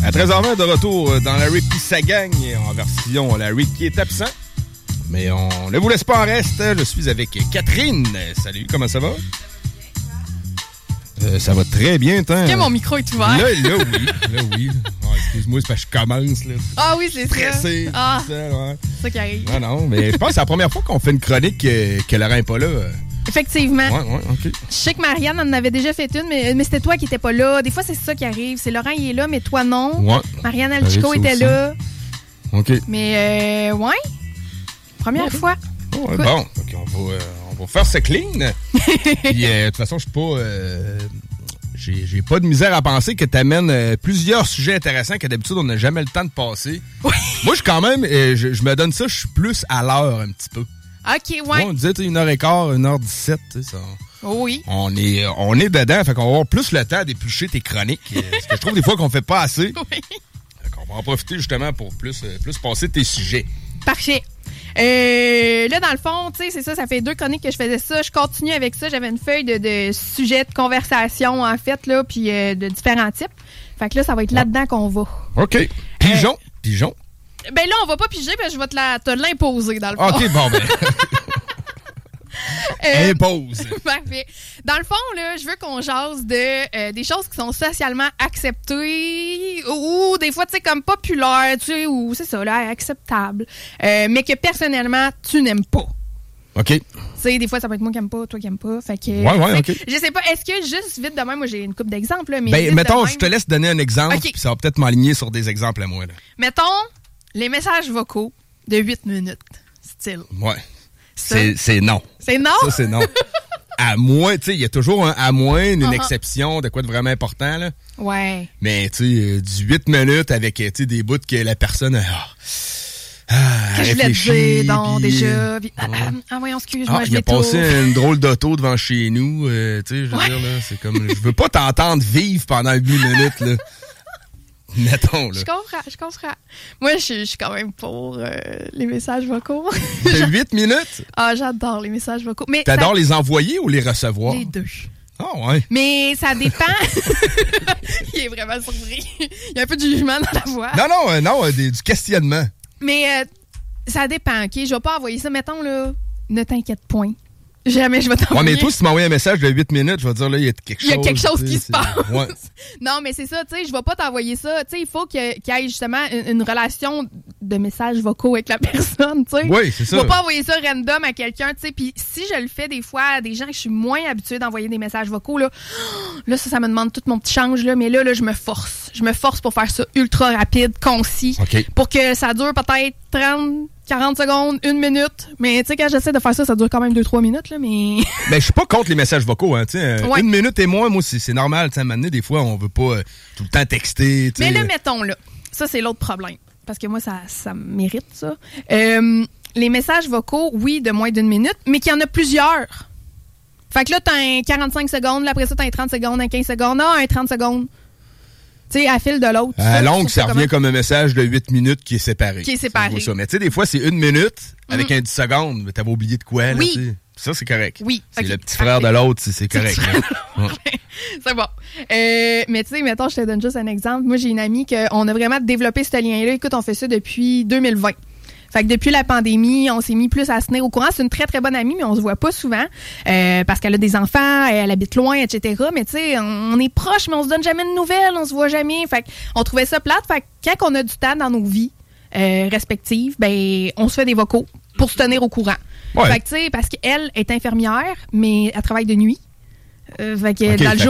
À 13h20, de retour dans la Rick qui s'agagne, en version la Rick qui est absent. Mais on ne vous laisse pas en reste. Je suis avec Catherine. Salut, comment ça va? Ça va très bien, tant. Mon micro est ouvert. Là, oui. Oh, excuse-moi, c'est parce que je commence. Là. Ah oui, c'est stressé, ça. Ah, ça, ouais. C'est ça qui arrive. Non, mais je pense que c'est la première fois qu'on fait une chronique que Laurent n'est pas là. Effectivement. Ouais, OK. Je sais que Marianne en avait déjà fait une, mais c'était toi qui n'étais pas là. Des fois, c'est ça qui arrive. C'est Laurent, il est là, mais toi, non. Ouais. Marianne Alchico était là. OK. Mais, ouais. Première fois. Ouais, bon, OK, on va faire ça clean. Puis, de toute façon, je suis pas... J'ai pas de misère à penser que tu amènes plusieurs sujets intéressants que d'habitude, on n'a jamais le temps de passer. Oui. Moi, je quand même... je me donne ça, je suis plus à l'heure un petit peu. OK, ouais. On disait 1h15, 1h17, tu sais, ça. Oui. On est dedans, fait qu'on va avoir plus le temps d'éplucher tes chroniques. Parce que je trouve des fois qu'on fait pas assez. Oui. Fait qu'on va en profiter justement pour plus passer tes sujets. Parfait. Là, dans le fond, tu sais, c'est ça fait 2 chroniques que je faisais ça. Je continue avec ça. J'avais une feuille de sujets de conversation, en fait, là, puis de différents types. Fait que là, ça va être là-dedans qu'on va. OK. Pigeon. Ben là, on va pas piger, parce que je vais te l'imposer, dans le fond. OK, bon, ben... Impose. Parfait. Dans le fond, là, je veux qu'on jase de des choses qui sont socialement acceptées ou des fois, tu sais, comme populaires, tu sais, ou c'est ça, là, acceptables, mais que personnellement, tu n'aimes pas. OK. Tu sais, des fois, ça peut être moi qui aime pas, toi qui aime pas. Fait que. Ouais, OK. Je sais pas, est-ce que juste vite de même, moi, j'ai une couple d'exemples, là, mais. Ben, mettons, je te laisse donner un exemple, OK. puis ça va peut-être m'aligner sur des exemples à moi, là. Mettons, les messages vocaux de 8 minutes. Style. Ouais. Ça, C'est non. c'est non? Ça, c'est non. À moins, tu sais, il y a toujours un à moins, une exception de quoi de vraiment important, là. Ouais. Mais, tu sais, du 8 minutes avec, tu sais, des bouts que la personne que je voulais te dire, donc, déjà. Voyons, excuse-moi, je il a passé m'étouffe. une drôle d'auto devant chez nous, tu sais, je veux dire, là, c'est comme, je veux pas t'entendre vivre pendant 8 minutes, là. Mettons, là. Je comprends. Moi, je suis quand même pour les messages vocaux. De 8 minutes? Ah, j'adore les messages vocaux. Mais t'adores les envoyer ou les recevoir? Les deux. Ah, ouais. Mais ça dépend. Il est vraiment surpris. Il y a un peu de jugement dans la voix. Non, du questionnement. Mais ça dépend, OK? Je vais pas envoyer ça. Mettons, là, ne t'inquiète point. Jamais je vais t'envoyer. Ouais, mais toi, si tu m'envoies un message de 8 minutes, je vais te dire, là, il y a quelque chose. Il y a quelque chose qui se passe. Ouais. Non, mais c'est ça, tu sais, je vais pas t'envoyer ça. Tu sais, il faut qu'il y ait justement une relation de messages vocaux avec la personne, tu sais. Oui, c'est ça. Je vais pas envoyer ça random à quelqu'un, tu sais. Puis si je le fais des fois à des gens que je suis moins habituée d'envoyer des messages vocaux, là ça me demande tout mon petit change, là. Mais là, je me force. Je me force pour faire ça ultra rapide, concis. OK. Pour que ça dure peut-être 30, 40 secondes, 1 minute. Mais tu sais, quand j'essaie de faire ça, ça dure quand même 2-3 minutes, là, mais... Ben, je suis pas contre les messages vocaux, hein, tu sais. Ouais. 1 minute et moins, moi, c'est normal, tu sais. À un moment donné, des fois, on veut pas tout le temps texter, tu sais. Mais là, mettons, là. Ça, c'est l'autre problème. Parce que moi, ça mérite, ça. Les messages vocaux, oui, de moins d'1 minute, mais qu'il y en a plusieurs. Fait que là, t'as un 45 secondes, là, après ça, t'as un 30 secondes, un 15 secondes, un 30 secondes. Tu sais, à fil de l'autre. À longue, ça revient comme un message de 8 minutes qui est séparé. Qui est séparé. Ça. Mais tu sais, des fois, c'est 1 minute avec un 10 secondes. Mais t'avais oublié de quoi, là, oui. tu sais. Ça, c'est correct. Oui. C'est le petit frère de l'autre, c'est correct. Ouais. C'est bon. Mais tu sais, mettons, je te donne juste un exemple. Moi, j'ai une amie qu'on a vraiment développé ce lien-là. Écoute, on fait ça depuis 2020. Fait que depuis la pandémie, on s'est mis plus à se tenir au courant. C'est une très, très bonne amie, mais on se voit pas souvent parce qu'elle a des enfants, elle habite loin, etc. Mais tu sais, on est proches, mais on se donne jamais de nouvelles, on se voit jamais. Fait qu'on trouvait ça plate. Fait que quand on a du temps dans nos vies respectives, ben on se fait des vocaux pour se tenir au courant. Ouais. Fait que tu sais, parce qu'elle est infirmière, mais elle travaille de nuit. Fait que dans le